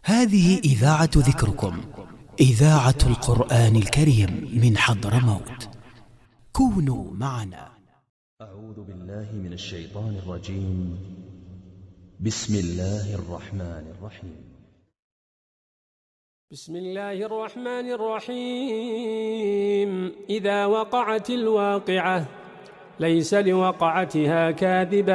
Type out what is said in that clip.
هذه إذاعة ذكركم، إذاعة القرآن الكريم من حضرموت. كونوا معنا. أعوذ بالله من الشيطان الرجيم. بسم الله الرحمن الرحيم. بسم الله الرحمن الرحيم. إذا وقعت الواقعة ليس لوقعتها كاذبة